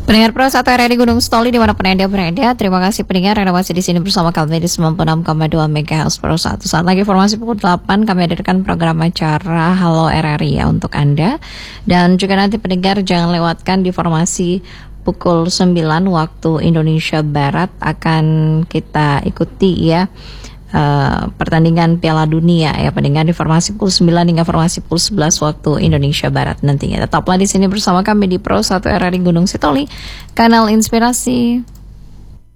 Pendengar Pro 1 RRI Gunung Sitoli dimanapun Anda berada, terima kasih pendengar yang masih di sini bersama kami di 96,2 MHz Pro 1. Saat lagi informasi pukul 8 kami hadirkan program acara Halo RRI ya untuk Anda. Dan juga nanti pendengar jangan lewatkan di informasi pukul 9 waktu Indonesia Barat akan kita ikuti ya. Pertandingan Piala Dunia ya pendengar, informasi pukul 9 hingga informasi pukul 11 waktu Indonesia Barat nantinya. Tetaplah di sini bersama kami di Pro 1 RRI Gunung Sitoli, kanal inspirasi.